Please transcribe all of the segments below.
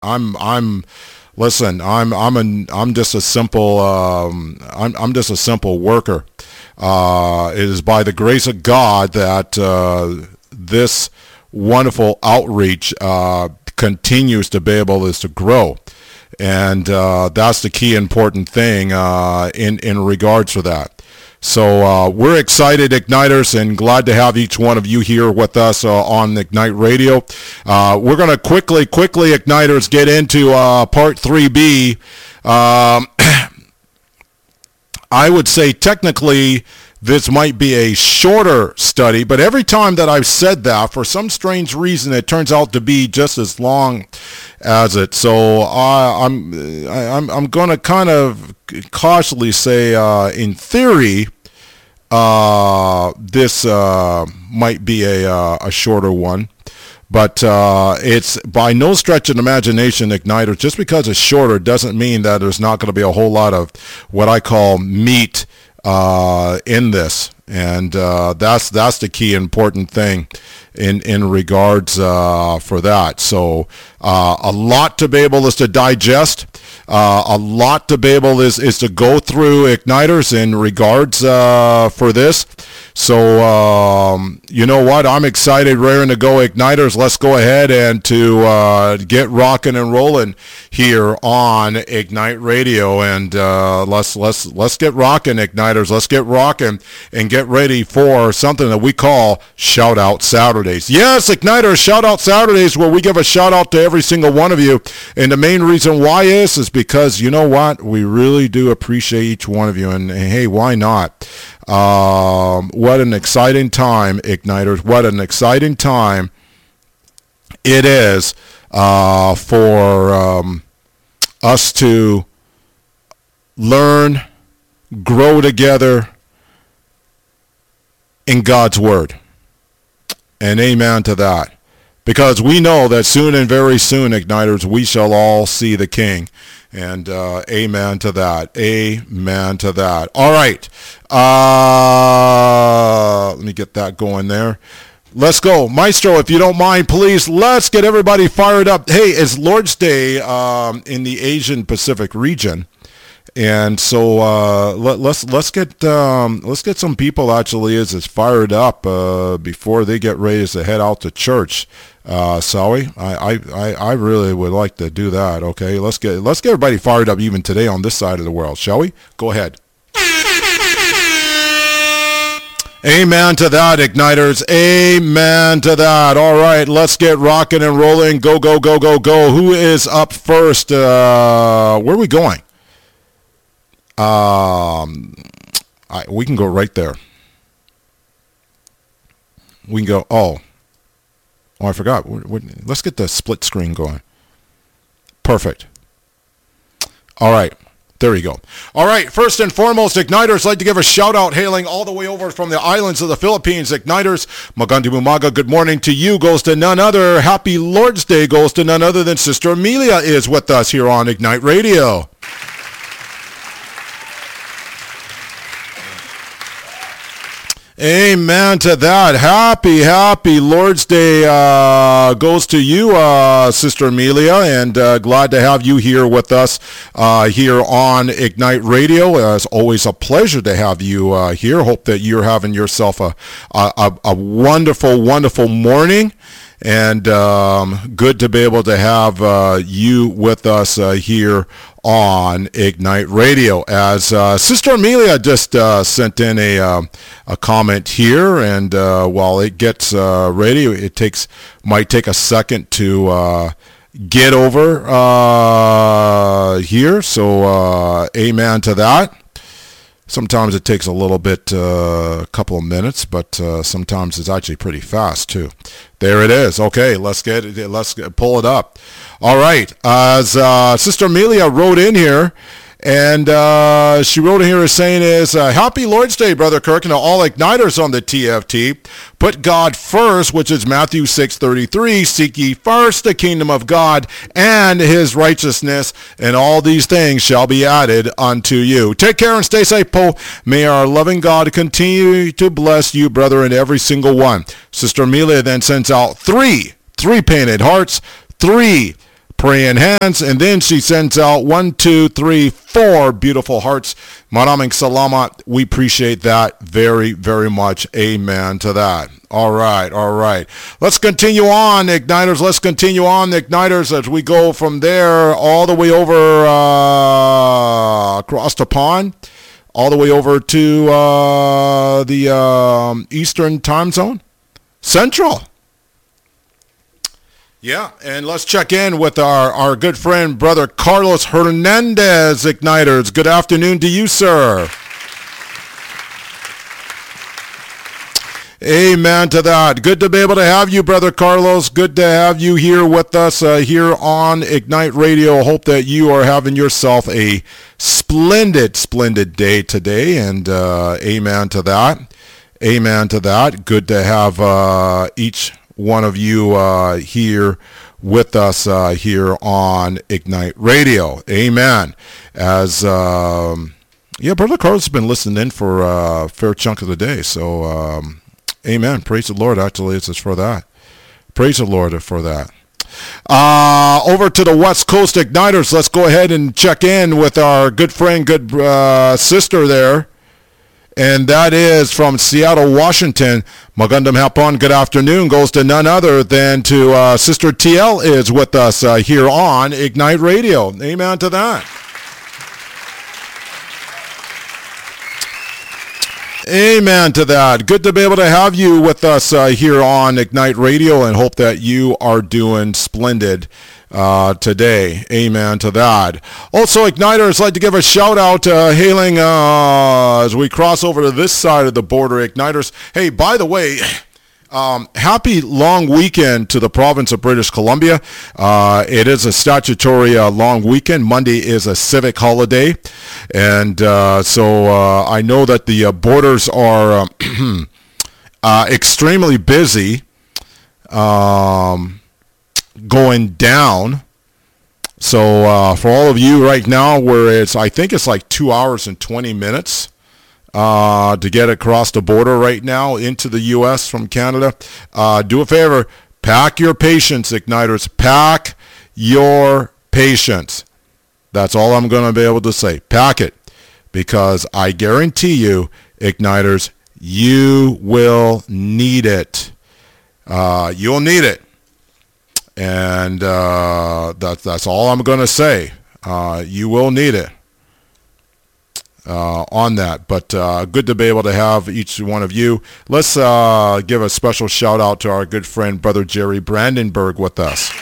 Listen, I'm just a simple I'm just a simple worker. It is by the grace of God that this wonderful outreach continues to be able to grow, and that's the key important thing in regards to that. So we're excited, Igniters, and glad to have each one of you here with us on Ignite Radio. We're going to quickly, Igniters, get into Part 3B. I would say technically this might be a shorter study, but every time that I've said that, for some strange reason, it turns out to be just as long as it. So I'm going to kind of cautiously say, in theory, this might be a shorter one. But it's by no stretch of imagination, Igniter. Just because it's shorter doesn't mean that there's not going to be a whole lot of what I call meat in this, and that's the key important thing in regards for that. So a lot to be able to digest, a lot to be able is to go through, Igniters, in regards for this. So you know what? I'm excited, raring to go, Igniters. Let's go ahead and to get rocking and rolling here on Ignite Radio, and let's get rocking, Igniters. Let's get rocking and get ready for something that we call Shout Out Saturdays. Yes, Igniters, Shout Out Saturdays, where we give a shout out to every single one of you, and the main reason why is because you know what? We really do appreciate each one of you, and hey, why not? What an exciting time, Igniters. What an exciting time it is for us to learn, grow together in God's Word. And amen to that. Because we know that soon and very soon, Igniters, we shall all see the King. And amen to that. Amen to that. All right. Let me get that going there. Let's go. Maestro, if you don't mind, please, let's get everybody fired up. Hey, it's Lord's Day in the Asian Pacific region. And so let's get some people actually is fired up before they get ready to head out to church. Sawi, I really would like to do that. Okay, let's get everybody fired up even today on this side of the world, shall we? Go ahead. Amen to that, Igniters. Amen to that. All right, let's get rocking and rolling. Go, go, go, go, go. Who is up first? Where are we going? We can go right there. We can go, oh, I forgot. Let's get the split screen going. Perfect. All right. There you go. All right. First and foremost, Igniters, like to give a shout out hailing all the way over from the islands of the Philippines. Igniters, Magandi Bumaga, good morning to you. Goes to none other. Happy Lord's Day goes to none other than Sister Amelia is with us here on Ignite Radio. Amen to that. Happy Lord's Day goes to you, Sister Amelia, and glad to have you here with us here on Ignite Radio. It's always a pleasure to have you here. Hope that you're having yourself a wonderful morning. And good to be able to have you with us here on Ignite Radio. As Sister Amelia just sent in a comment here, and while it gets ready, it might take a second to get over here. So amen to that. Sometimes it takes a little bit, a couple of minutes, but sometimes it's actually pretty fast too. There it is. Okay, let's pull it up. All right, as Sister Amelia wrote in here, and she wrote in here saying is, Happy Lord's Day, Brother Kirk, and all Igniters on the TFT. Put God first, which is Matthew 6:33. Seek ye first the kingdom of God and his righteousness, and all these things shall be added unto you. Take care and stay safe, Po. May our loving God continue to bless you, brother, and every single one. Sister Amelia then sends out three painted hearts, 3 praying hands, and then she sends out 1, 2, 3, 4 beautiful hearts. Maraming salamat. We appreciate that very, very much. Amen to that. All right. Let's continue on, Igniters. Let's continue on, Igniters, as we go from there all the way over across the pond, all the way over to the Eastern time zone, Central. Yeah, and let's check in with our good friend, Brother Carlos Hernandez, Igniters. Good afternoon to you, sir. Amen to that. Good to be able to have you, Brother Carlos. Good to have you here with us here on Ignite Radio. Hope that you are having yourself a splendid day today, and amen to that. Amen to that. Good to have each one of you here with us here on Ignite Radio. Amen. As Brother Carlos has been listening in for a fair chunk of the day, so amen. Praise the Lord. Actually, it's just for that. Praise the Lord for that. Over to the West Coast Igniters. Let's go ahead and check in with our good friend, good sister there. And that is from Seattle, Washington. Magandang hapon, good afternoon, goes to none other than to Sister TL is with us here on Ignite Radio. Amen to that. Amen to that. Good to be able to have you with us here on Ignite Radio, and hope that you are doing splendid today. Amen to that. Also, Igniters, like to give a shout out hailing as we cross over to this side of the border. Igniters, hey, by the way, happy long weekend to the province of British Columbia. It is a statutory long weekend. Monday is a civic holiday. And so I know that the borders are extremely busy going down. So for all of you right now, where I think it's like 2 hours and 20 minutes to get across the border right now into the U.S. from Canada. Do a favor, pack your patience, Igniters. Pack your patience. That's all I'm going to be able to say. Pack it, because I guarantee you, Igniters, you will need it. You'll need it. And that's all I'm going to say. You will need it. On that, but good to be able to have each one of you. Let's give a special shout out to our good friend Brother Jerry Brandenburg with us.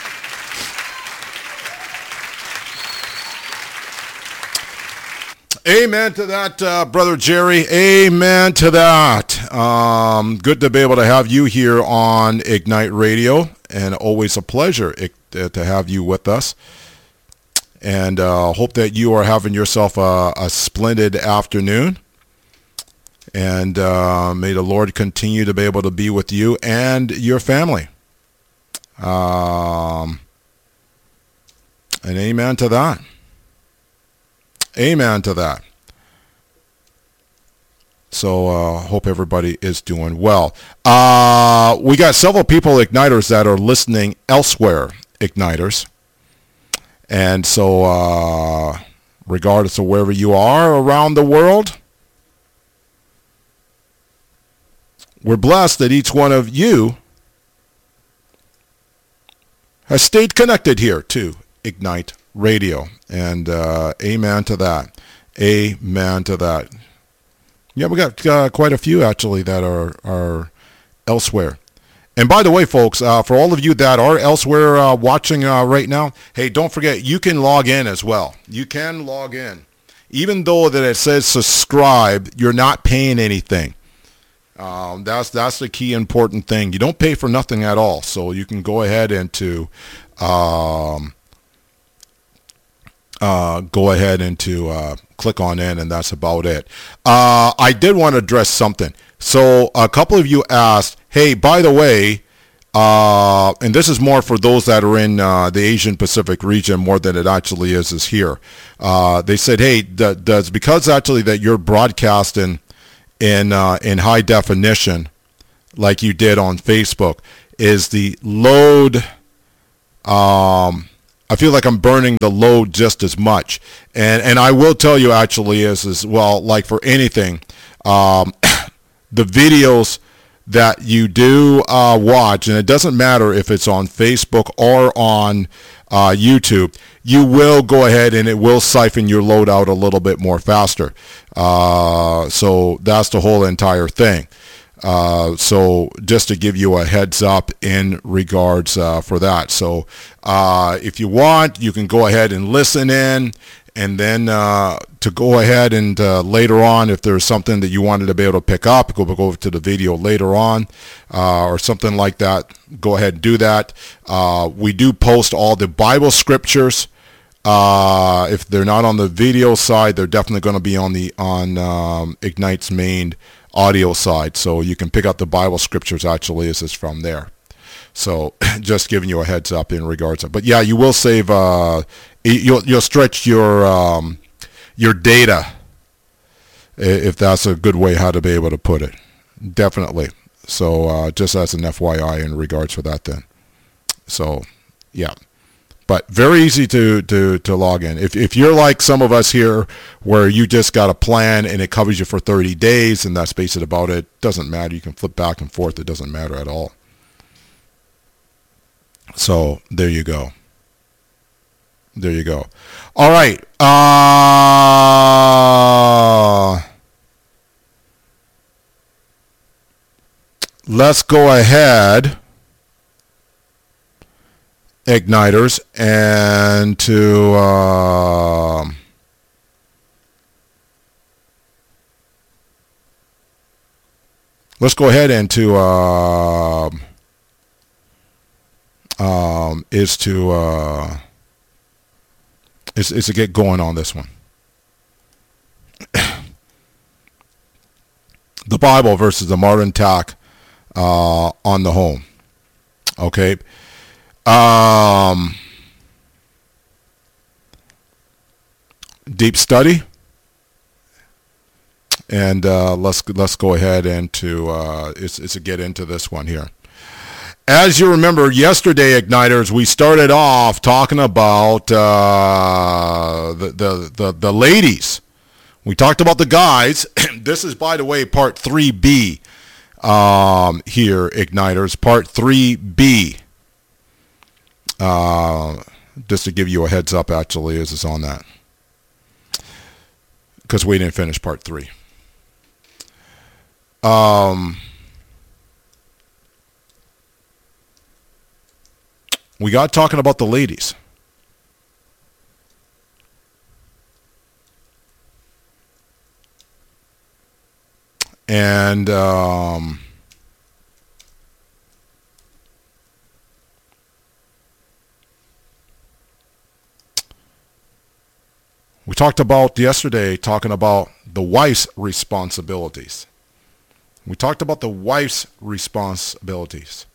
Amen to that, Brother Jerry. Amen to that. Good to be able to have you here on Ignite Radio, and always a pleasure to have you with us. And hope that you are having yourself a splendid afternoon. And may the Lord continue to be able to be with you and your family. And amen to that. Amen to that. So hope everybody is doing well. We got several people, Igniters, that are listening elsewhere, Igniters. And so, regardless of wherever you are around the world, we're blessed that each one of you has stayed connected here to Ignite Radio. And amen to that. Amen to that. Yeah, we got quite a few, actually, that are elsewhere. And by the way, folks, for all of you that are elsewhere watching right now, hey, don't forget, you can log in as well. You can log in. Even though that it says subscribe, you're not paying anything. That's the key important thing. You don't pay for nothing at all. So you can go ahead and click on in, and that's about it. I did want to address something. So a couple of you asked, hey, by the way, and this is more for those that are in the Asian Pacific region more than it actually is here. They said, hey, does because actually that you're broadcasting in high definition like you did on Facebook, is the load I feel like I'm burning the load just as much. And I will tell you actually is well, like for anything, the videos that you do watch, and it doesn't matter if it's on Facebook or on YouTube, you will go ahead and it will siphon your load out a little bit more faster. So that's the whole entire thing. So just to give you a heads up in regards for that. So if you want, you can go ahead and listen in, and then to go ahead and later on, if there's something that you wanted to be able to pick up, go over to the video later on or something like that, go ahead and do that. We do post all the Bible scriptures. If they're not on the video side, they're definitely going to be on Ignite's main audio side, so you can pick up the Bible scriptures actually as it's from there. So just giving you a heads up in regards to, but yeah, you will save you'll stretch your data, if that's a good way how to be able to put it. Definitely. So just as an FYI in regards to that then. So yeah. But very easy to log in. If you're like some of us here where you just got a plan and it covers you for 30 days and that's basically about it, doesn't matter. You can flip back and forth. It doesn't matter at all. So there you go. There you go. All right. Let's go ahead, Igniters, and to let's go ahead and to is to get going on this one. The Bible versus the modern attack on the home. Okay. Deep study, and let's go ahead and to get into this one here. As you remember, yesterday, Igniters, we started off talking about the ladies. We talked about the guys. This is, by the way, part 3B here, Igniters, part 3B. Just to give you a heads up, actually, as it's on that, because we didn't finish part 3. We got talking about the ladies. And we talked about yesterday, talking about the wife's responsibilities. We talked about the wife's responsibilities.